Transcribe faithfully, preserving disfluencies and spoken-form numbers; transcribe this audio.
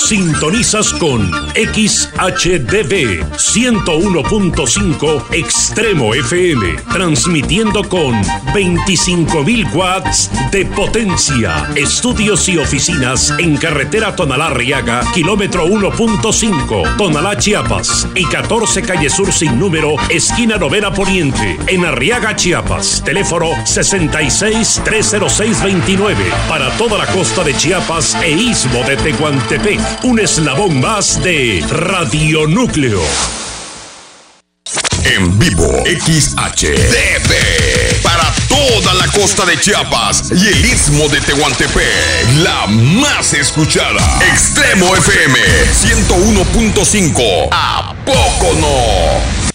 Sintonizas con X H D B ciento uno punto cinco Extremo F M, transmitiendo con veinticinco mil watts de potencia. Estudios y oficinas en carretera Tonalá-Arriaga, kilómetro uno punto cinco, Tonalá, Chiapas, y catorce calle Sur sin número, esquina Novena Poniente, en Arriaga, Chiapas. Teléfono sesenta y seis, trescientos seis, veintinueve, para toda la costa de Chiapas e istmo de Tehuantepec. Un eslabón más de Radio Núcleo. En vivo, X H D B, para toda la costa de Chiapas y el istmo de Tehuantepec, la más escuchada. Extremo F M ciento uno punto cinco. ¿A poco no?